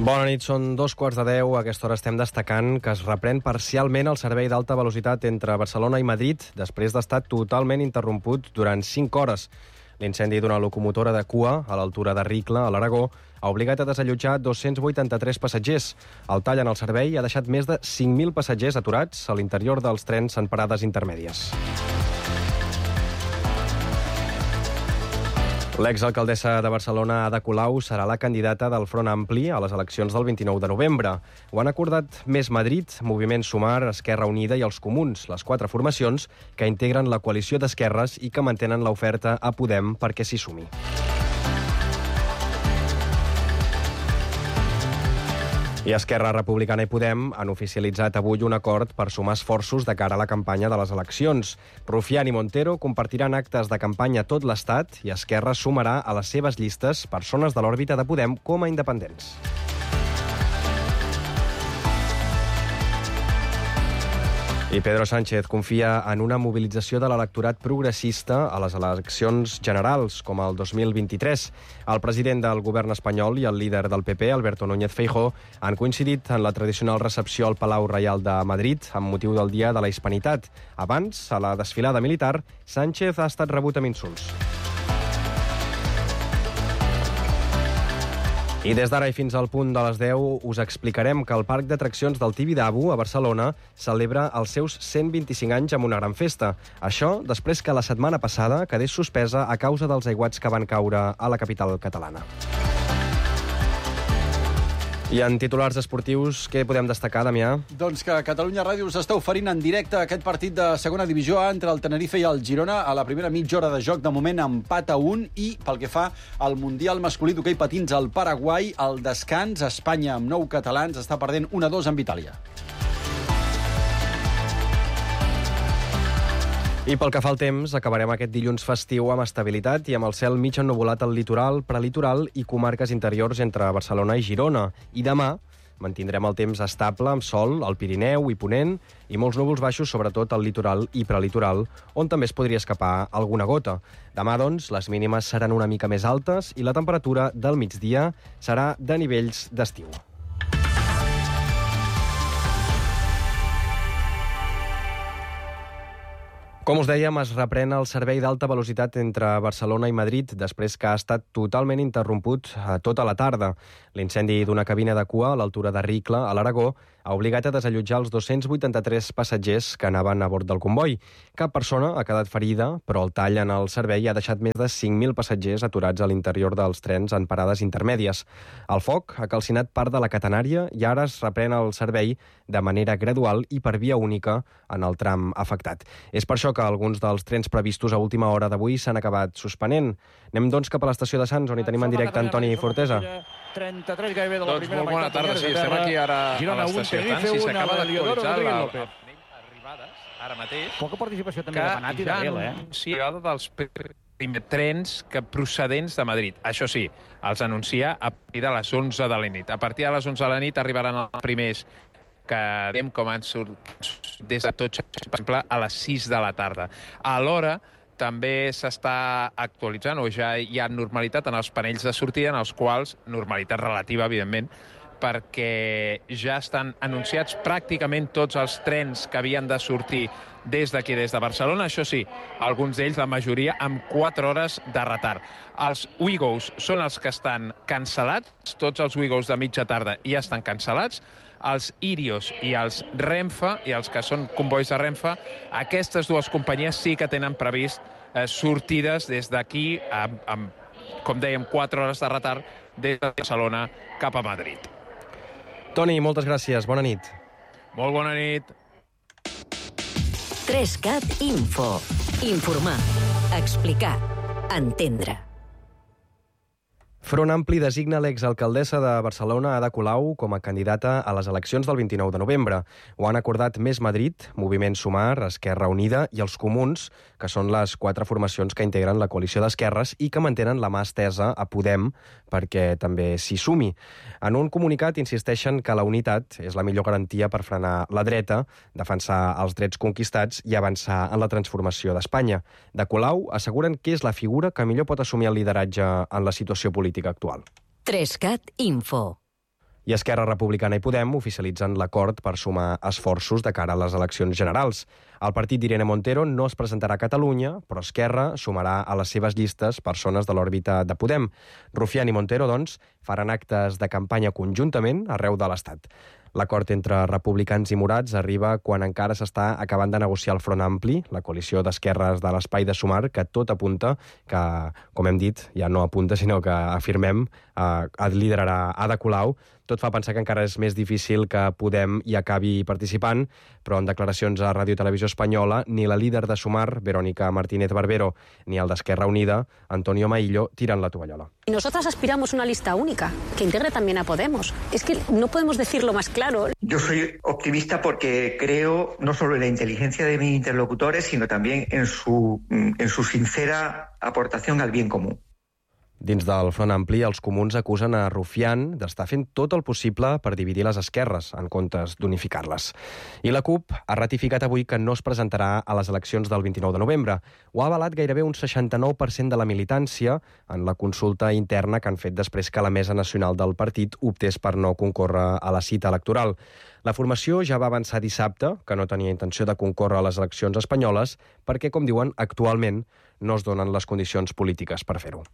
Bona nit, són 2:15. A aquesta hora estem destacant que es reprèn parcialment el servei d'alta velocitat entre Barcelona i Madrid després d'estar totalment interromput durant 5 hores. L'incendi d'una locomotora de cua a l'altura de Ricla, a l'Aragó, ha obligat a desallotjar 283 passatgers. El tall en el servei ha deixat més de 5.000 passatgers aturats a l'interior dels trens en parades intermèdies. L'exalcaldessa de Barcelona, Ada Colau, serà la candidata del Front Ampli a les eleccions del 29 de novembre. Ho han acordat Més Madrid, Moviment Sumar, Esquerra Unida i els Comuns, les 4 formacions que integren la coalició d'esquerres i que mantenen l'oferta a Podem perquè s'hi sumi. I Esquerra Republicana i Podem han oficialitzat avui un acord per sumar esforços de cara a la campanya de les eleccions. Rufián i Montero compartiran actes de campanya a tot l'Estat i Esquerra sumarà a les seves llistes persones de l'òrbita de Podem com a independents. I Pedro Sánchez confia en una mobilització de l'electorat progressista a les eleccions generals, com el 2023. El president del govern espanyol i el líder del PP, Alberto Núñez Feijóo, han coincidit en la tradicional recepció al Palau Reial de Madrid amb motiu del Dia de la Hispanitat. Abans, a la desfilada militar, Sánchez ha estat rebut amb insults. I des d'ara i fins al punt de les 10 us explicarem que el Parc d'Atraccions del Tibidabo, a Barcelona, celebra els seus 125 anys amb una gran festa. Això després que la setmana passada quedés suspesa a causa dels aiguats que van caure a la capital catalana. I en titulars esportius, què podem destacar, Damià? Doncs que Catalunya Ràdio us està oferint en directe aquest partit de segona divisió A entre el Tenerife i el Girona a la primera mitja hora de joc. De moment, empat a 1. I pel que fa al Mundial masculí d'hoquei patins al Paraguai, al descans, Espanya amb 9 catalans està perdent 1-2 amb Itàlia. I pel que fa al temps, acabarem aquest dilluns festiu amb estabilitat i amb el cel mig ennuvolat al litoral, prelitoral i comarques interiors entre Barcelona i Girona. I demà mantindrem el temps estable amb sol al Pirineu i Ponent i molts núvols baixos, sobretot al litoral i prelitoral, on també es podria escapar alguna gota. Demà, doncs, les mínimes seran una mica més altes i la temperatura del migdia serà de nivells d'estiu. Com us dèiem, es reprèn el servei d'alta velocitat entre Barcelona i Madrid després que ha estat totalment interromput tota la tarda. L'incendi d'una cabina de cua a l'altura de Ricla, a l'Aragó, ha obligat a desallotjar els 283 passatgers que anaven a bord del comboi. Cap persona ha quedat ferida, però el tall en el servei ha deixat més de 5.000 passatgers aturats a l'interior dels trens en parades intermèdies. El foc ha calcinat part de la catenària i ara es reprèn el servei de manera gradual i per via única en el tram afectat. És per això que alguns dels trens previstos a última hora d'avui s'han acabat suspenent. Anem, doncs, cap a l'estació de Sants, on hi tenim en directe Antoni Fortesa. 33 gairebé de la primera molt bona tarda, sí, estem aquí ara a l'estació de Sants i s'acaba d'actualitzar l'arribades, ara mateix. Poca participació també de Manat i de Gel, Sí, dels primers trens que procedents de Madrid. Això sí, els anuncia a partir de les 11 de la nit. A partir de les 11 de la nit arribaran els primers que veiem com han sortit des de Totxa, per exemple, a les 6 de la tarda. Alhora, també s'està actualitzant, o ja hi ha normalitat en els panells de sortida, en els quals, normalitat relativa, evidentment, perquè ja estan anunciats pràcticament tots els trens que havien de sortir des d'aquí, des de Barcelona. Això sí, alguns d'ells, la majoria, amb 4 hores de retard. Els Ouigos són els que estan cancel·lats, tots els Ouigos de mitja tarda ja estan cancel·lats. Els Irios i els Renfe, i els que són combois de Renfe, aquestes dues companyies sí que tenen previst sortides des d'aquí, amb, com dèiem, 4 hores de retard, des de Barcelona cap a Madrid. Toni, moltes gràcies. Bona nit. Molt bona nit. 3CAT Info. Informar. Explicar. Entendre. Front Ampli designa l'exalcaldessa de Barcelona, Ada Colau, com a candidata a les eleccions del 29 de novembre. Ho han acordat Més Madrid, Moviment Sumar, Esquerra Unida i els Comuns, que són les 4 formacions que integren la coalició d'esquerres i que mantenen la mà estesa a Podem perquè també s'hi sumi. En un comunicat insisteixen que la unitat és la millor garantia per frenar la dreta, defensar els drets conquistats i avançar en la transformació d'Espanya. De Colau asseguren que és la figura que millor pot assumir el lideratge en la situació política actual. 3CAT Info. I Esquerra Republicana i Podem oficialitzen l'acord per sumar esforços de cara a les eleccions generals. El partit d'Irene Montero no es presentarà a Catalunya, però Esquerra sumarà a les seves llistes persones de l'òrbita de Podem. Rufián i Montero, doncs, faran actes de campanya conjuntament arreu de l'Estat. L'acord entre republicans i morats arriba quan encara s'està acabant de negociar el Front Ampli, la coalició d'esquerres de l'Espai de Sumar, que tot apunta que, com hem dit, ja no apunta, sinó que afirmem, liderarà Ada Colau. Tot fa pensar que encara és més difícil que Podem hi acabi participant, però en declaracions a Ràdio i Televisió Espanyola, ni la líder de Sumar, Verónica Martínez Barbero, ni el d'Esquerra Unida, Antonio Maillo, tiren la tovallola. Y nosotras aspiramos a una lista única, que integre también a Podemos. Es que no podemos decirlo más claro. Yo soy optimista porque creo no solo en la inteligencia de mis interlocutores, sino también en su sincera aportación al bien común. Dins del Front Ampli, els comuns acusen a Rufián d'estar fent tot el possible per dividir les esquerres, en comptes d'unificar-les. I la CUP ha ratificat avui que no es presentarà a les eleccions del 29 de novembre. Ho ha avalat gairebé un 69% de la militància en la consulta interna que han fet després que la Mesa Nacional del partit optés per no concórrer a la cita electoral. La formació ja va avançar dissabte que no tenia intenció de concórrer a les eleccions espanyoles perquè, com diuen, actualment no es donen les condicions polítiques per fer-ho.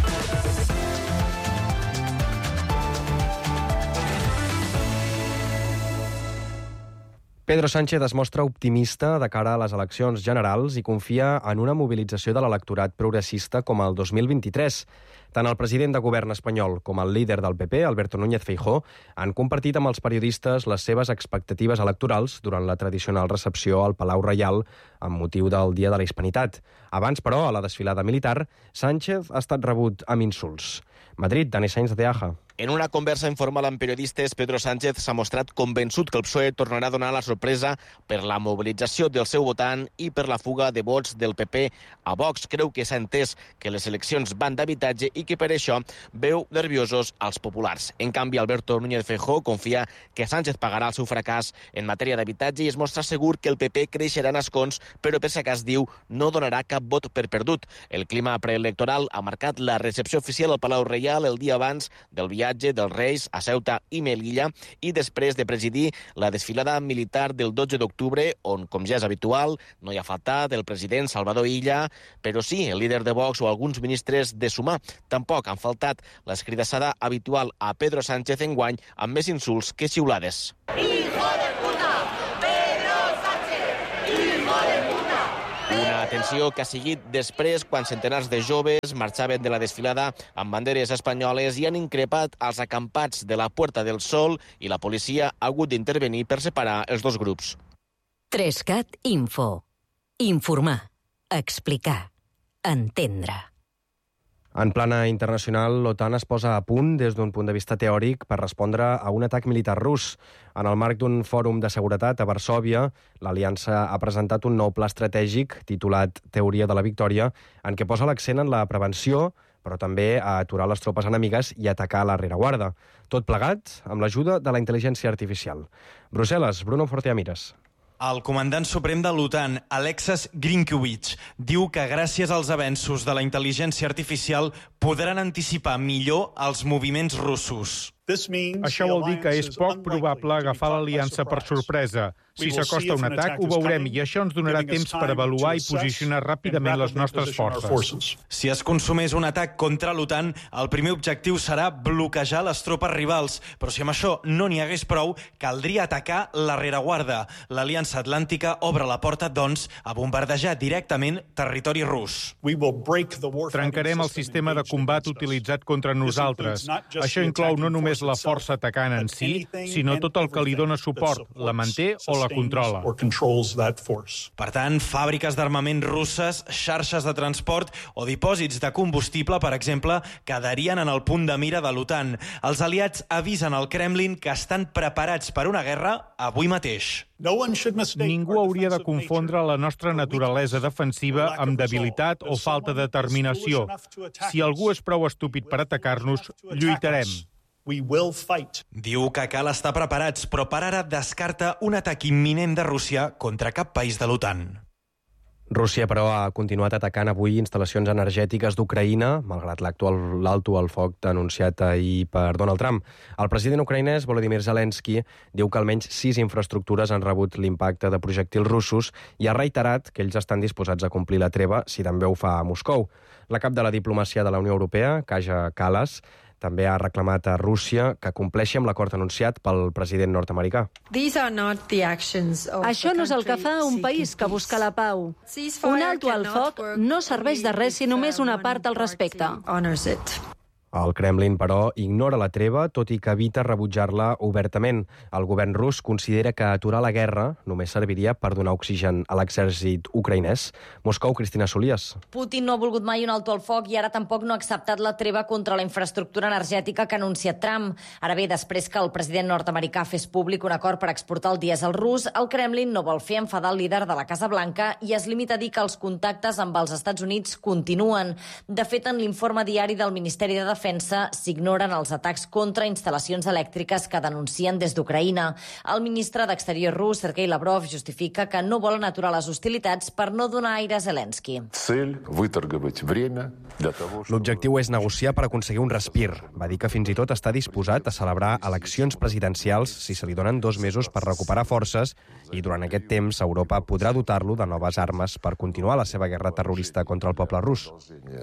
Pedro Sánchez es mostra optimista de cara a les eleccions generals i confia en una mobilització de l'electorat progressista com el 2023. Tant el president de govern espanyol com el líder del PP, Alberto Núñez Feijóo, han compartit amb els periodistes les seves expectatives electorals durant la tradicional recepció al Palau Reial amb motiu del Dia de la Hispanitat. Abans, però, a la desfilada militar, Sánchez ha estat rebut amb insults. Madrid, Dani Sainz de Aja. En una conversa informal amb periodistes, Pedro Sánchez s'ha mostrat convençut que el PSOE tornarà a donar la sorpresa per la mobilització del seu votant i per la fuga de vots del PP a Vox. Creu que s'ha entès que les eleccions van d'habitatge i que per això veu nerviosos als populars. En canvi, Alberto Núñez Feijóo confia que Sánchez pagarà el seu fracàs en matèria d'habitatge i es mostra segur que el PP creixerà en escons, però per si cas diu no donarà cap vot per perdut. El clima preelectoral ha marcat la recepció oficial al Palau Reial el dia abans del viatge dels Reis a Ceuta i Melilla i després de presidir la desfilada militar del 12 d'octubre, on, com ja és habitual, no hi ha faltat el president Salvador Illa, però sí el líder de Vox o alguns ministres de Sumar. Tampoc han faltat l'escridassada habitual a Pedro Sánchez enguany amb més insults que xiulades. Hijo de puta! Pedro Sánchez! Hijo de puta! Una atenció que ha seguit després quan centenars de joves marxaven de la desfilada amb banderes espanyoles i han increpat els acampats de la Puerta del Sol i la policia ha hagut d'intervenir per separar els dos grups. 3CAT Info. Informar. Explicar. Entendre. En plana internacional, l'OTAN es posa a punt des d'un punt de vista teòric per respondre a un atac militar rus. En el marc d'un fòrum de seguretat a Varsòvia, l'Aliança ha presentat un nou pla estratègic titulat Teoria de la Victòria, en què posa l'accent en la prevenció, però també a aturar les tropes enemigues i atacar la rereguarda. Tot plegat amb l'ajuda de la intel·ligència artificial. Brussel·les, Bruno Forteamires. El comandant suprem de l'OTAN, Alexis Grinkiewicz, diu que gràcies als avenços de la intel·ligència artificial podran anticipar millor els moviments russos. Això vol dir que és poc probable agafar l'aliança per sorpresa. Si s'acosta un atac, ho veurem i això ens donarà temps per avaluar i posicionar ràpidament les nostres forces. Si es consumés un atac contra l'OTAN, el primer objectiu serà bloquejar les tropes rivals. Però si amb això no n'hi hagués prou, caldria atacar la rereguarda. L'Aliança Atlàntica obre la porta, doncs, a bombardejar directament territori rus. Trencarem el sistema de combat utilitzat contra nosaltres. Això inclou no només la força atacant en si, sinó tot el que li dona suport, la manté o la controla. Per tant, fàbriques d'armament russes, xarxes de transport o dipòsits de combustible, per exemple, quedarien en el punt de mira de l'OTAN. Els aliats avisen al Kremlin que estan preparats per una guerra avui mateix. Ningú hauria de confondre la nostra naturalesa defensiva amb debilitat o falta de determinació. Si algú és prou estúpid per atacar-nos, lluitarem. Diu que cal estar preparats, però per ara descarta un atac imminent de Rússia contra cap país de l'OTAN. Rússia, però, ha continuat atacant avui instal·lacions energètiques d'Ucraïna, malgrat l'alto al foc anunciat ahir per Donald Trump. El president ucraïnès, Volodymyr Zelensky, diu que almenys 6 infraestructures han rebut l'impacte de projectils russos i ha reiterat que ells estan disposats a complir la treva si també ho fa a Moscou. La cap de la diplomàcia de la Unió Europea, Kaja Kallas, també ha reclamat a Rússia que compleixi amb l'acord anunciat pel president nord-americà. Això no és el que fa un país que busca la pau. Un alto al foc no serveix de res si només una part al respecte. El Kremlin, però, ignora la treva, tot i que evita rebutjar-la obertament. El govern rus considera que aturar la guerra només serviria per donar oxigen a l'exèrcit ucraïnès. Moscou, Cristina Solias. Putin no ha volgut mai un alto al foc i ara tampoc no ha acceptat la treva contra la infraestructura energètica que ha anunciat Trump. Ara bé, després que el president nord-americà fes públic un acord per exportar el dièsel rus, el Kremlin no vol fer enfadar el líder de la Casa Blanca i es limita a dir que els contactes amb els Estats Units continuen. De fet, en l'informe diari del Ministeri de Defensa s'ignoren els atacs contra instal·lacions elèctriques que denuncien des d'Ucraïna. El ministre d'Exterior rus, Sergei Lavrov, justifica que no volen aturar les hostilitats per no donar aire a Zelensky. L'objectiu és negociar per aconseguir un respir. Va dir que fins i tot està disposat a celebrar eleccions presidencials si se li donen 2 mesos per recuperar forces i durant aquest temps Europa podrà dotar-lo de noves armes per continuar la seva guerra terrorista contra el poble rus.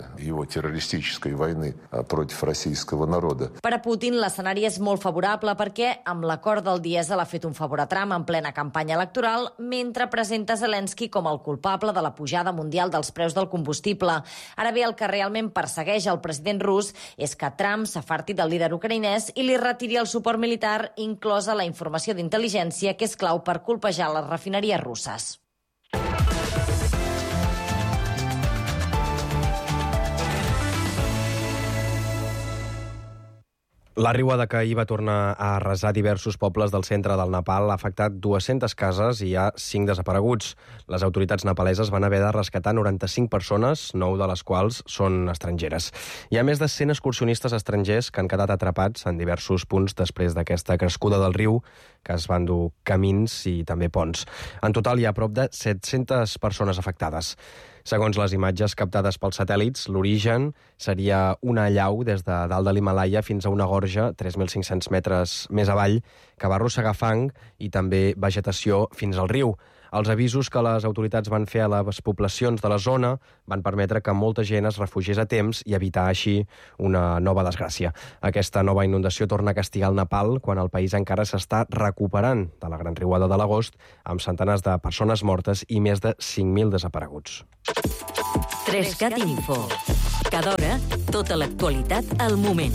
Per a Putin, l'escenari és molt favorable perquè amb l'acord del dièsel ha fet un favor a Trump en plena campanya electoral, mentre presenta Zelensky com el culpable de la pujada mundial dels preus del combustible. Ara bé, el que realment persegueix el president rus és que Trump s'afarti del líder ucraïnès i li retiri el suport militar, inclosa la informació d'intel·ligència, que és clau per colpejar les refineries russes. La riuada que ahir va tornar a arrasar diversos pobles del centre del Nepal ha afectat 200 cases i hi ha 5 desapareguts. Les autoritats nepaleses van haver de rescatar 95 persones, 9 de les quals són estrangeres. Hi ha més de 100 excursionistes estrangers que han quedat atrapats en diversos punts després d'aquesta crescuda del riu, que es van dur camins i també ponts. En total hi ha prop de 700 persones afectades. Segons les imatges captades pels satèl·lits, l'origen seria una allau des de dalt de l'Himalaya fins a una gorja 3.500 metres més avall que va arrossegar fang i també vegetació fins al riu. Els avisos que les autoritats van fer a les poblacions de la zona van permetre que molta gent es refugiés a temps i evitar així una nova desgràcia. Aquesta nova inundació torna a castigar el Nepal quan el país encara s'està recuperant de la gran riuada de l'agost, amb centenars de persones mortes i més de 5.000 desapareguts. 3CAT Info. Cada hora, tota l'actualitat al moment.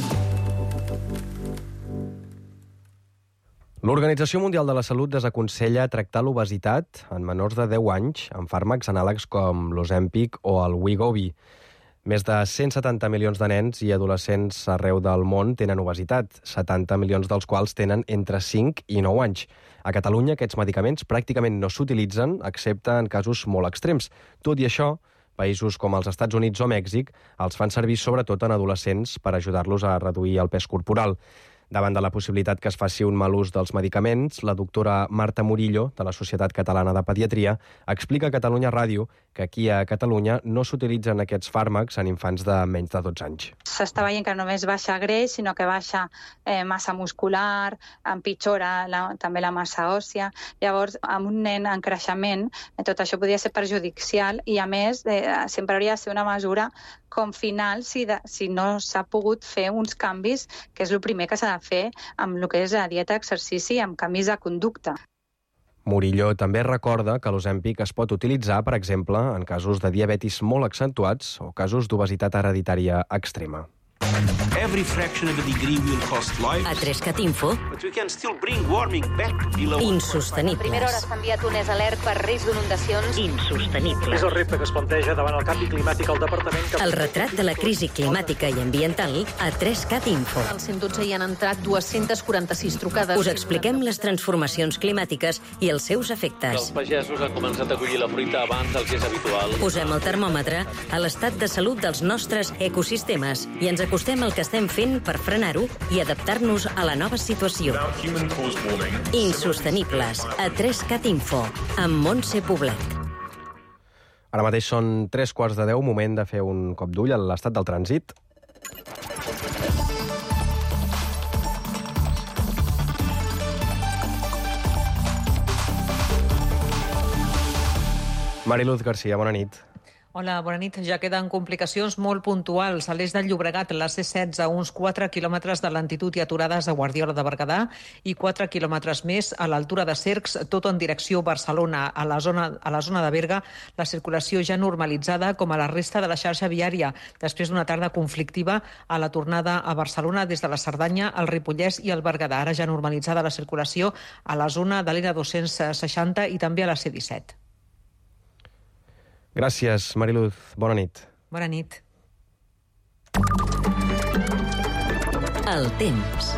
L'Organització Mundial de la Salut desaconsella tractar l'obesitat en menors de 10 anys amb fàrmacs anàlegs com l'Ozempic o el Wegovy. Més de 170 milions de nens i adolescents arreu del món tenen obesitat, 70 milions dels quals tenen entre 5 i 9 anys. A Catalunya aquests medicaments pràcticament no s'utilitzen, excepte en casos molt extrems. Tot i això, països com els Estats Units o Mèxic els fan servir sobretot en adolescents per ajudar-los a reduir el pes corporal. Davant de la possibilitat que es faci un mal ús dels medicaments, la doctora Marta Murillo, de la Societat Catalana de Pediatria, explica a Catalunya Ràdio que aquí a Catalunya no s'utilitzen aquests fàrmacs en infants de menys de 12 anys. S'està veient que no només baixa greix, sinó que baixa massa muscular, empitjora també la massa òssia. Llavors, amb un nen en creixement, tot això podria ser perjudicial i, a més, sempre hauria de ser una mesura com final si no s'ha pogut fer uns canvis, que és el primer que s'ha de fer amb el que és la dieta, exercici i amb canvis de conducta. Murillo també recorda que l'Ozempic es pot utilitzar, per exemple, en casos de diabetis molt accentuats o casos d'obesitat hereditària extrema. Every fraction of a degree will cost lives. A 3CAT Info. But we can still bring warming back below. Insostenibles. A primera hora s'ha enviat un alert per risc d'inundacions. Insostenibles. És el repte que es planteja davant el canvi climàtic al departament. El retrat de la crisi climàtica i ambiental a 3CAT Info. Al 112 hi han entrat 246 trucades. Us expliquem les transformacions climàtiques i els seus efectes. Els pagesos han començat a collir la fruita abans del que és habitual. Posem el termòmetre a l'estat de salut dels nostres ecosistemes i ens acostem al que estem fent per frenar-ho i adaptar-nos a la nova situació. Insostenibles, a 3CAT Info, amb Montse Poblet. Ara mateix són 3:15, moment de fer un cop d'ull a l'estat del trànsit. Mariluz Garcia, bona nit. Hola, bona nit. Ja queden complicacions molt puntuals. A l'est del Llobregat, la C16, a uns 4 quilòmetres de lentitud i aturades a Guardiola de Berguedà i 4 quilòmetres més a l'altura de Cercs, tot en direcció Barcelona. A la zona de Berga, la circulació ja normalitzada com a la resta de la xarxa viària, després d'una tarda conflictiva a la tornada a Barcelona des de la Cerdanya, el Ripollès i el Berguedà. Ara ja normalitzada la circulació a la zona de l'N260 i també a la C17. Gràcies, Mariluz. Bona nit. Bona nit. El temps.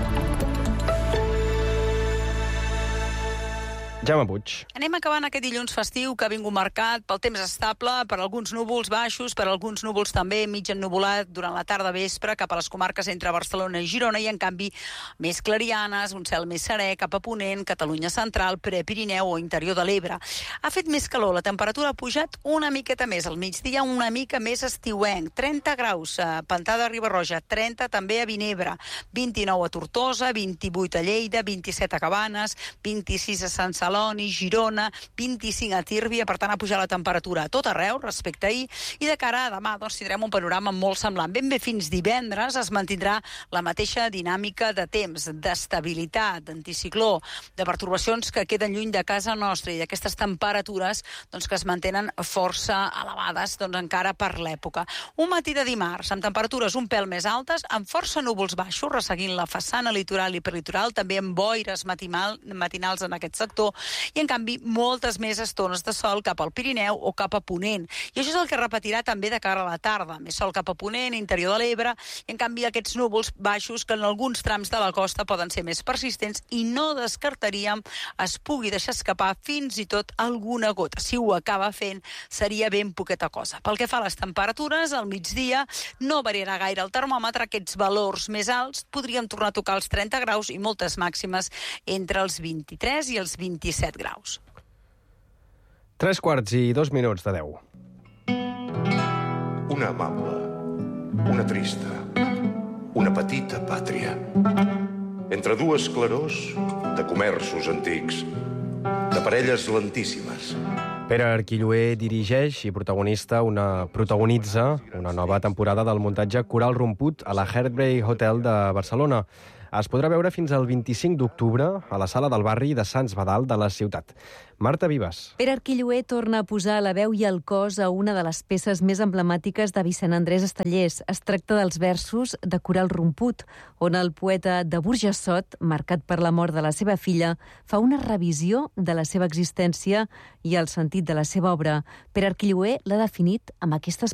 Jaume Puig. Anem acabant aquest dilluns festiu que ha vingut marcat pel temps estable, per alguns núvols baixos, per alguns núvols també mig ennuvolat durant la tarda vespre cap a les comarques entre Barcelona i Girona i, en canvi, més clarianes, un cel més serè cap a Ponent, Catalunya central, Prepirineu o interior de l'Ebre. Ha fet més calor, la temperatura ha pujat una miqueta més, al migdia una mica més estiuenc, 30 graus a Pantà de Riba-roja, 30 també a Vinebre, 29 a Tortosa, 28 a Lleida, 27 a Cabanes, 26 a Sant Celoni, Girona, 25 a Tírvia, per tant ha pujat la temperatura a tot arreu respecte a ahir, i de cara a demà tindrem un panorama molt semblant. Ben bé fins divendres es mantindrà la mateixa dinàmica de temps, d'estabilitat, d'anticicló, de pertorbacions que queden lluny de casa nostra i d'aquestes temperatures que es mantenen força elevades encara per l'època. Un matí de dimarts amb temperatures un pèl més altes, amb força núvols baixos, resseguint la façana litoral i perlitoral, també amb boires matinals en aquest sector, i, en canvi, moltes més estones de sol cap al Pirineu o cap a Ponent. I això és el que repetirà també de cara a la tarda. Més sol cap a Ponent, interior de l'Ebre, i, en canvi, aquests núvols baixos que en alguns trams de la costa poden ser més persistents i no descartaríem es pugui deixar escapar fins i tot alguna gota. Si ho acaba fent, seria ben poqueta cosa. Pel que fa a les temperatures, al migdia no variarà gaire el termòmetre. Aquests valors més alts podríem tornar a tocar els 30 graus i moltes màximes entre els 23 i els 27 graus. 3:02 de 10. Una amable, una trista, una petita pàtria. Entre dues clarors de comerços antics, de parelles lentíssimes. Pere Arquilloé dirigeix i protagonitza una nova temporada del muntatge Coral Romput a la Heartbreak Hotel de Barcelona. Es podrà veure fins al 25 d'octubre a la sala del barri de Sants Badal de la ciutat. Marta Vives. Pere Arquilloé torna a posar la veu i el cos a una de les peces més emblemàtiques de Vicent Andrés Estellés. Es tracta dels versos de Coral Romput, on el poeta de Burjassot, marcat per la mort de la seva filla, fa una revisió de la seva existència i el sentit de la seva obra. Pere Arquilloé l'ha definit amb aquestes